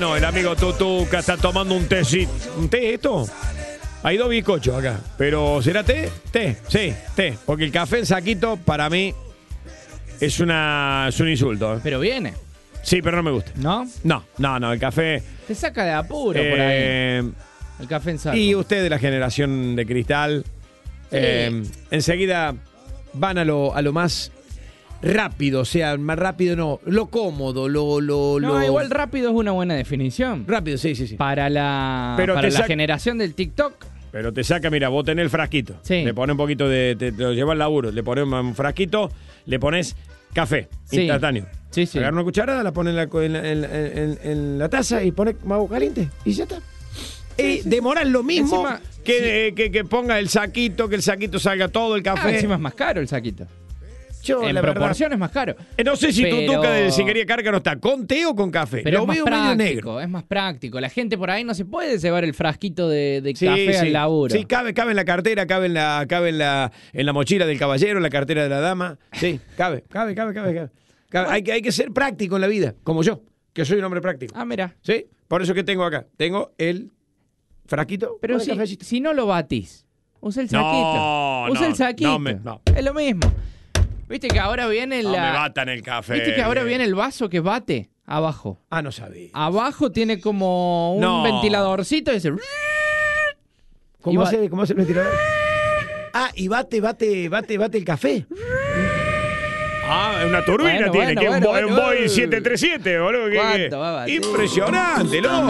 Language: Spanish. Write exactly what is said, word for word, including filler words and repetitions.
No, el amigo Tutuca está tomando un tecito. ¿Un té esto? Hay dos bizcochos acá. Pero ¿será té? Té, sí, té. Porque el café en saquito para mí es una es un insulto. ¿eh? Pero viene, Sí, pero no me gusta. ¿no? No, no, no, el café... Te saca de apuro por eh, ahí. El café en saco. Y usted de la generación de cristal, Sí. eh, enseguida van a lo, a lo más rápido, o sea, más rápido no, lo cómodo, lo... lo, No, lo igual rápido es una buena definición. rápido, sí, sí, sí. Para la, Pero para te la sac- generación del TikTok. Pero te saca, mira, vos tenés el frasquito. Sí. Le pones un poquito de... Te, te lo llevas al laburo, le pones un frasquito, le pones café, Sí. instantáneo. Sí, sí. Agarra una cucharada, la pone en la, en, la- en la- en- en la taza y pone agua caliente y ya está. Y demora lo mismo Encima, que, eh, que, que ponga el saquito, que el saquito salga todo el Ah, café. encima es más caro el saquito. Yo, En la verdad, proporción es más caro. eh, no sé si Pero- tu tuca de Siquería Cárcano está con té o con café. Pero lo es más veo medio práctico, negro. es más práctico. La gente por ahí no se puede llevar el frasquito de, de Sí, café sí. al laburo. Sí, cabe, cabe en la cartera, cabe en la, cabe en la, en la mochila del caballero, en la cartera de la dama. Sí, cabe, cabe, cabe, cabe, cabe. Cabe. Hay, que, hay que ser práctico en la vida, como yo, que soy un hombre práctico. Ah, mira. Sí, por eso que tengo acá. Tengo el frasquito Pero con el si, cafecito. si no lo batís, usa el No, saquito. Usa no, el saquito. no me- no. Es lo mismo. Viste que ahora viene No la. me batan el café. Viste que ahora viene el vaso que bate abajo. Ah, no sabía. Abajo tiene como un No. ventiladorcito y dice. ¿Cómo, y va- hace, ¿Cómo hace el ventilador? Ah, y bate, bate, bate, bate el café. Ah, es una turbina Bueno, tiene, bueno, que es un bueno, Bo- un bueno. Boeing siete treinta y siete, boludo. que- ¿Cuánto que- va a batir? Impresionante, loco.